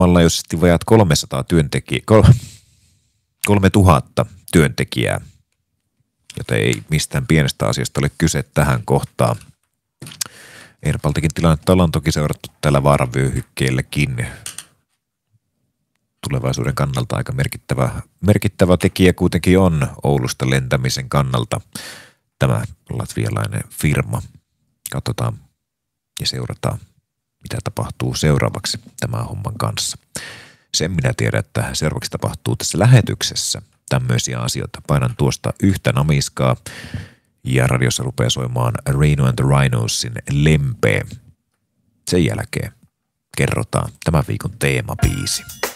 maailmanlaajuisesti vajaat 3000 työntekijää, joten ei mistään pienestä asiasta ole kyse tähän kohtaan. AirBalticin tilannetta ollaan toki seurattu täällä vaaravyöhykkeelläkin. Tulevaisuuden kannalta aika merkittävä tekijä kuitenkin on Oulusta lentämisen kannalta tämä latvialainen firma. Katsotaan ja seurataan, mitä tapahtuu seuraavaksi tämän homman kanssa. Sen minä tiedän, että seuraavaksi tapahtuu tässä lähetyksessä tämmöisiä asioita. Painan tuosta yhtä namiskaa ja radiossa rupeaa soimaan Rhino and the Rhinosin Lempee. Sen jälkeen kerrotaan tämän viikon teemabiisi.